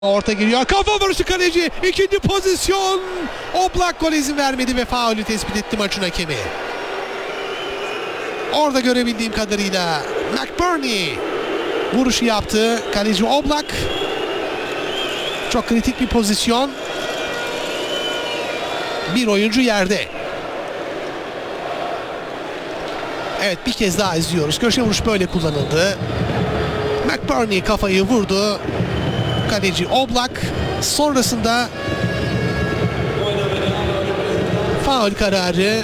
Orta giriyor. Kafa vuruşu kaleci. İkinci pozisyon. Oblak gol izin vermedi ve faulü tespit etti maçın hakemi. Orada görebildiğim kadarıyla McBurney vuruşu yaptı. Kaleci Oblak. Çok kritik bir pozisyon. Bir oyuncu yerde. Evet, bir kez daha izliyoruz. Köşe vuruş böyle kullanıldı. McBurney kafayı vurdu. Kaleci Oblak. Sonrasında faul kararı,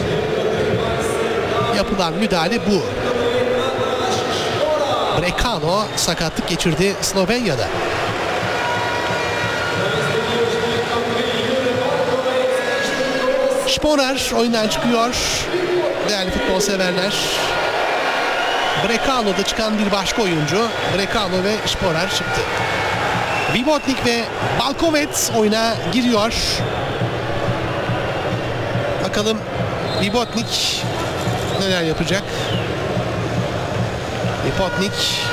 yapılan müdahale bu. Brekano sakatlık geçirdi Slovenya'da. Sporar oyundan çıkıyor. Değerli futbol severler. Brekano'da çıkan bir başka oyuncu. Brekano ve Sporar çıktı. Vibotnik ve Balkovets oyuna giriyor. Bakalım Vibotnik neler yapacak. Vibotnik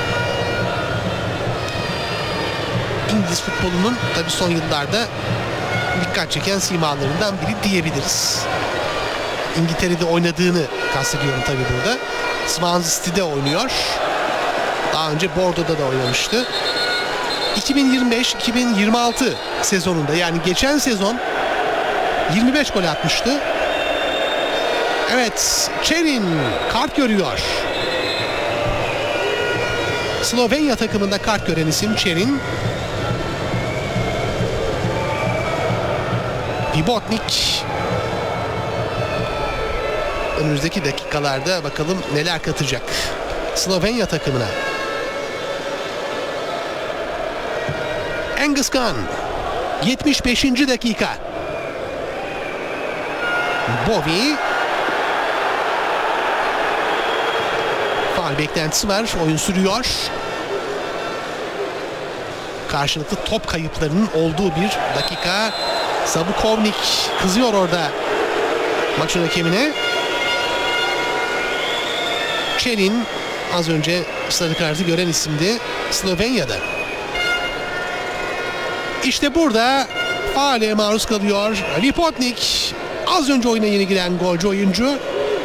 İngiliz futbolunun tabii son yıllarda dikkat çeken simalarından biri diyebiliriz. İngiltere'de oynadığını kastediyorum tabii burada. Swansea City'de oynuyor. Daha önce Bordeaux'da da oynamıştı. 2025-2026 sezonunda, yani geçen sezon 25 gol atmıştı. Evet, Çerin kart görüyor. Slovenya takımında kart gören isim Çerin. Vibotnik önümüzdeki dakikalarda bakalım neler katacak Slovenya takımına. Engizkan 75. dakika. Bovi. Faul beklentisi var. Oyun sürüyor. Karşılıklı top kayıplarının olduğu bir dakika. Zabukovnik kızıyor orada maçın hakemine. Çelin az önce sarı kartı gören isimdi Slovenya'da. İşte burada faule maruz kalıyor Vibotnik. Az önce oyuna yeni giren golcü oyuncu.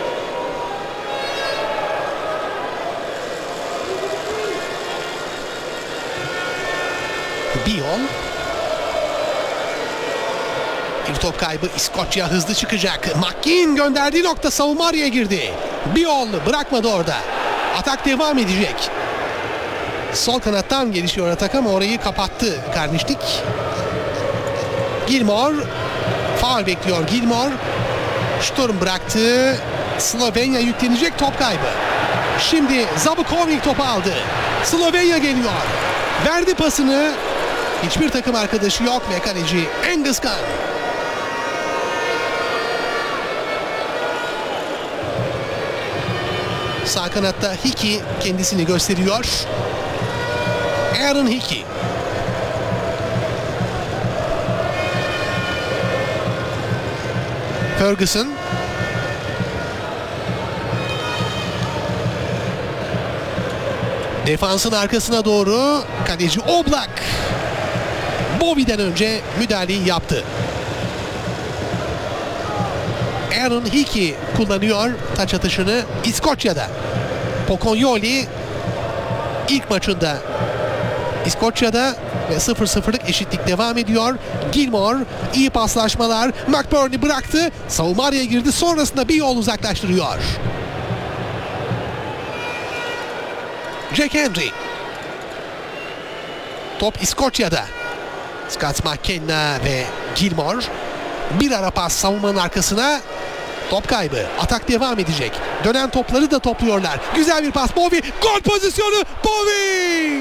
Biol. Bir top kaybı, İskoçya hızlı çıkacak. McKean gönderdiği nokta savunma araya girdi. Biol bırakmadı orada. Atak devam edecek. Sol kanattan gelişiyor atak ama orayı kapattı Karniştik. Gilmore faul bekliyor. Gilmore Sturm bıraktı. Slovenya yüklenecek, top kaybı. Şimdi Zabukovnik topu aldı. Slovenya geliyor. Verdi pasını. Hiçbir takım arkadaşı yok ve kaleci Engizkan. Sağ kanatta Hickey kendisini gösteriyor. Aaron Hickey. Ferguson. Defansın arkasına doğru kaleci Oblak. Bovi'den önce müdahaleyi yaptı. Aaron Hickey kullanıyor taç atışını İskoçya'da. Pokonyoli ilk maçında İskoçya'da ve 0-0'lık eşitlik devam ediyor. Gilmore iyi paslaşmalar. McBurney bıraktı. Savunma araya girdi. Sonrasında bir yol uzaklaştırıyor. Jack Hendry. Top İskoçya'da. Scott McKenna ve Gilmore. Bir ara pas savunmanın arkasına. Top kaybı. Atak devam edecek. Dönen topları da topluyorlar. Güzel bir pas. Bovi. Gol pozisyonu. Bovi.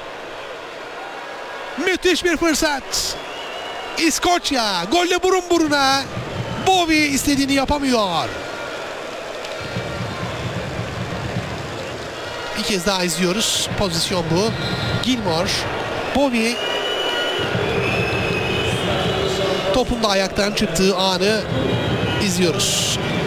Müthiş bir fırsat. İskoçya golle burun buruna. Bovi istediğini yapamıyor. Bir kez daha izliyoruz. Pozisyon bu. Gilmore. Bovi. Topun da ayaktan çıktığı anı izliyoruz.